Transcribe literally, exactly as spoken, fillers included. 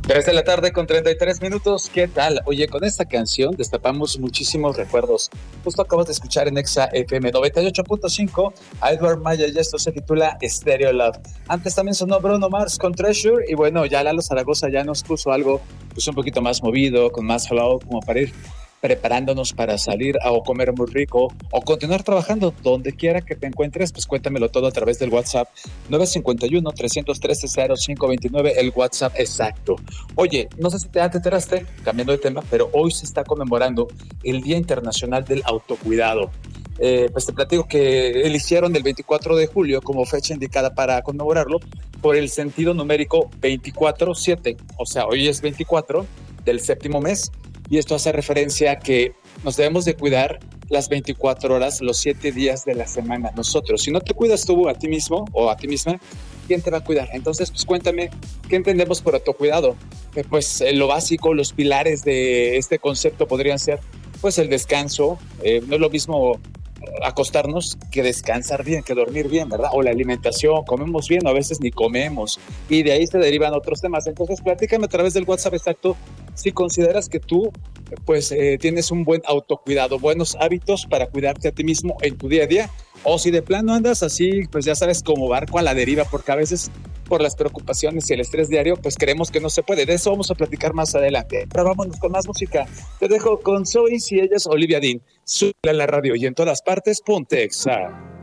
Tres de la tarde con treinta y tres minutos, ¿qué tal? Oye, con esta canción destapamos muchísimos recuerdos. Justo acabas de escuchar en Exa F M noventa y ocho punto cinco a Edward Maya y esto se titula Stereo Love. Antes también sonó Bruno Mars con Treasure y bueno, ya Lalo Zaragoza ya nos puso algo pues un poquito más movido, con más flow, como para ir preparándonos para salir a o comer muy rico o continuar trabajando donde quiera que te encuentres. Pues cuéntamelo todo a través del WhatsApp nueve cinco uno, tres uno tres, cero cinco dos nueve, el WhatsApp exacto. Oye, no sé si te enteraste, cambiando de tema, pero hoy se está conmemorando el Día Internacional del Autocuidado. Eh, pues te platico que eligieron el veinticuatro de julio como fecha indicada para conmemorarlo por el sentido numérico veinticuatro siete, o sea, hoy es veinticuatro del séptimo mes. Y esto hace referencia a que nos debemos de cuidar las veinticuatro horas, los siete días de la semana. Nosotros, si no te cuidas tú a ti mismo o a ti misma, ¿quién te va a cuidar? Entonces, pues cuéntame, ¿qué entendemos por autocuidado? Eh, pues eh, lo básico, los pilares de este concepto podrían ser, pues el descanso. Eh, no es lo mismo acostarnos que descansar bien, que dormir bien, ¿verdad? O la alimentación, comemos bien o a veces ni comemos. Y de ahí se derivan otros temas. Entonces, platícame a través del WhatsApp exacto si consideras que tú pues eh, tienes un buen autocuidado, buenos hábitos para cuidarte a ti mismo en tu día a día, o si de plano andas así, pues ya sabes, como barco a la deriva, porque a veces por las preocupaciones y el estrés diario, pues creemos que no se puede. De eso vamos a platicar más adelante. Pero vámonos con más música. Te dejo con Zoe y ella es Olivia Dean. Súbela a la radio y en todas partes, ponte Exa.